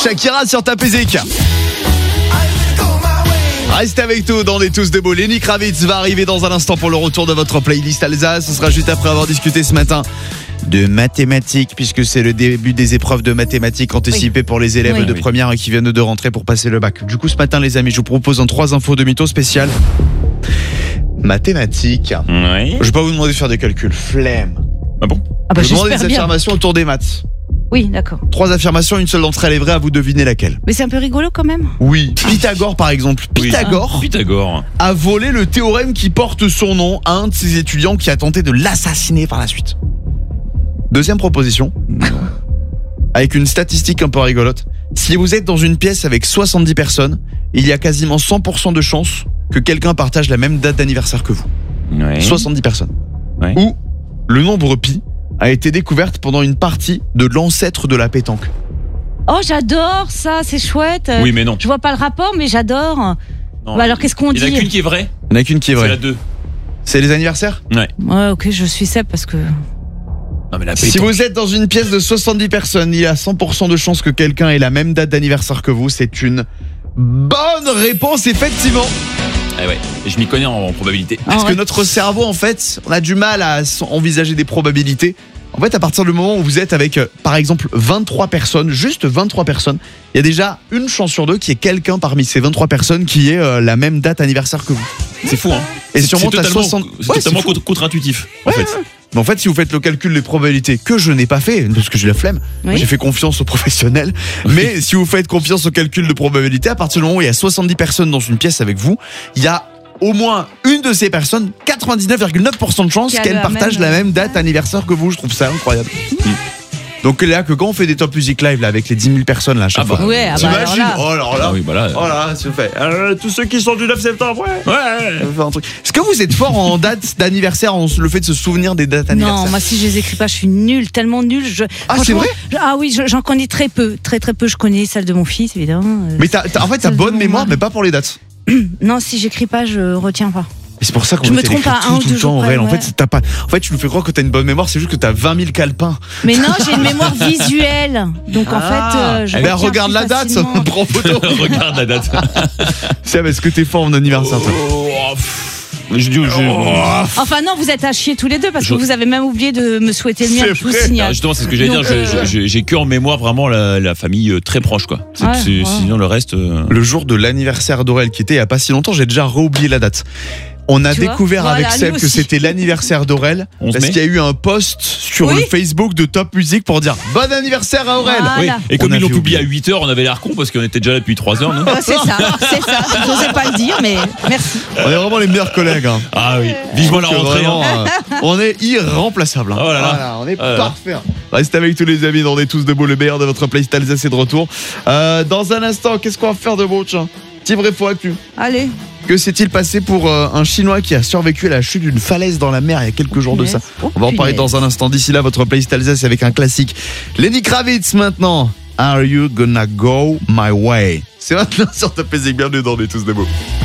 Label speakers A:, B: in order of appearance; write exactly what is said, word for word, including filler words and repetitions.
A: Shakira sur ta Pézik. Restez avec nous dans des tous de beaux. Lenny Kravitz va arriver dans un instant pour le retour de votre playlist Alsace. Ce sera juste après avoir discuté ce matin de mathématiques, puisque c'est le début des épreuves de mathématiques anticipées oui. pour les élèves oui. de première qui viennent de rentrer pour passer le bac. Du coup, ce matin, les amis, je vous propose en trois infos de mytho spéciales. Mathématiques. Oui. Je vais pas vous demander de faire des calculs. Flemme.
B: Ah bon?
A: Ah bah, je vais vous demander des bien. affirmations autour des maths.
C: Oui, d'accord.
A: Trois affirmations, une seule d'entre elles est vraie, à vous deviner laquelle.
C: Mais c'est un peu rigolo quand même.
A: Oui. Pythagore, par exemple. Pythagore,
B: oui. Pythagore
A: a volé le théorème qui porte son nom à un de ses étudiants qui a tenté de l'assassiner par la suite. Deuxième proposition, avec une statistique un peu rigolote. Si vous êtes dans une pièce avec soixante-dix personnes, il y a quasiment cent pour cent de chances que quelqu'un partage la même date d'anniversaire que vous.
B: Oui.
A: soixante-dix personnes.
B: Oui.
A: Ou le nombre pi a été découverte pendant une partie de l'ancêtre de la pétanque.
C: Oh, j'adore ça, c'est chouette.
B: Oui, mais non.
C: Je vois pas le rapport, mais j'adore.
B: Non,
C: bah alors, qu'est-ce qu'on dit?
B: Il n'y en a qu'une qui est vraie.
A: Il n'y en a qu'une qui est vraie.
B: C'est la deux.
A: C'est les anniversaires?
B: Ouais.
C: Ouais, ok, je suis Seb parce que...
B: Non, mais la
A: si vous êtes dans une pièce de soixante-dix personnes, il y a cent pour cent de chances que quelqu'un ait la même date d'anniversaire que vous. C'est une bonne réponse, effectivement.
B: Eh ouais, je m'y connais en, en probabilité.
A: Parce
C: ah
A: que
C: ouais.
A: notre cerveau, en fait, on a du mal à envisager des probabilités. En fait, à partir du moment où vous êtes avec, euh, par exemple, vingt-trois personnes, juste vingt-trois personnes, il y a déjà une chance sur deux qu'il y ait quelqu'un parmi ces vingt-trois personnes qui ait euh, la même date anniversaire que vous.
B: C'est fou, hein.
A: Et
B: c'est,
A: sûrement,
B: c'est
A: t'as
B: totalement,
A: soixante...
B: c'est
A: ouais,
B: totalement
A: c'est
B: contre, contre-intuitif,
A: ouais,
B: en fait.
A: Ouais. Mais en fait, si vous faites le calcul des probabilités, que je n'ai pas fait, parce que j'ai la flemme,
C: oui.
A: moi, j'ai fait confiance aux professionnels, mais si vous faites confiance au calcul de probabilité, à partir du moment où il y a soixante-dix personnes dans une pièce avec vous, il y a au moins une de ces personnes, quatre-vingt-dix-neuf virgule neuf pour cent de chance qu'elle partage même... la même date anniversaire que vous. Je trouve ça incroyable. Mmh. Donc là, que quand on fait des top music live là, avec les dix mille personnes là, à chaque
B: ah bah,
A: fois,
C: ouais, ah
A: t'imagines
C: bah,
A: oh alors là,
B: ah oui, bah là,
A: oh là, c'est fait. Euh, tous ceux qui sont du neuf septembre, ouais,
B: ouais,
A: on fait un truc. Est-ce que vous êtes fort en date d'anniversaire, en le fait de se souvenir des dates anniversaires?
C: Non, moi si je les écris pas, je suis nulle, tellement nulle. Je...
A: Ah c'est vrai?
C: je... Ah oui, je, j'en connais très peu, très très peu. Je connais celle de mon fils évidemment.
A: Mais t'as, t'as, en fait, t'as bonne mémoire, mais pas pour les dates.
C: Non, si j'écris pas, je retiens pas.
A: Et c'est pour ça qu'on
C: je me trompe à un ou deux jours près,
A: en
C: ouais.
A: fait, t'as pas. En fait, tu nous fais croire que t'as une bonne mémoire, c'est juste que t'as vingt mille calepins.
C: Mais non, j'ai une mémoire visuelle. Donc ah. en fait, euh, je.
A: Eh ben regarde la date, prends photo.
B: Regarde la date.
A: Seb, est-ce que t'es fort en anniversaire toi?
B: Oh, je dis, je...
C: oh. Enfin non, vous êtes à chier tous les deux parce que je... vous avez même oublié de me souhaiter le mien. Je vous signale.
B: Ah, justement, c'est ce que j'allais dire. Euh... Je, je, j'ai que en mémoire vraiment la, la famille très proche, quoi. C'est,
C: ouais,
B: c'est,
C: ouais.
B: Sinon le reste. Euh...
A: Le jour de l'anniversaire d'Aurel, qui était il y a pas si longtemps, j'ai déjà re-oublié la date. On a tu découvert avec voilà, Seb que c'était l'anniversaire d'Aurel parce qu'il y a eu un post sur oui. le Facebook de Top Music pour dire bon anniversaire à Aurel.
C: Voilà.
B: Oui. Et comme
A: on
B: ils l'ont publié à huit heures, on avait l'air con parce qu'on était déjà là depuis trois heures. Non
C: c'est ça, c'est ça. Je n'osais pas le dire, mais merci.
A: On est vraiment les meilleurs collègues. Hein.
B: Ah oui, vivement la rentrée.
A: Vraiment, hein. euh, on est irremplaçables. Hein. Oh là là. Voilà, on est oh parfait. Restez avec tous les amis, on est tous debout, le meilleur de votre playlist Alsace est de retour. Euh, dans un instant, qu'est-ce qu'on va faire de beau, tiens? Petit vrai faux actu.
C: Allez.
A: Que s'est-il passé pour euh, un Chinois qui a survécu à la chute d'une falaise dans la mer il y a quelques jours de ça?
C: Oh,
A: On va en parler dans un instant. D'ici là, votre playlist Alsace avec un classique. Lenny Kravitz maintenant. Are you gonna go my way? C'est maintenant sur Top Music. Bienvenue dans Les Tous Debout.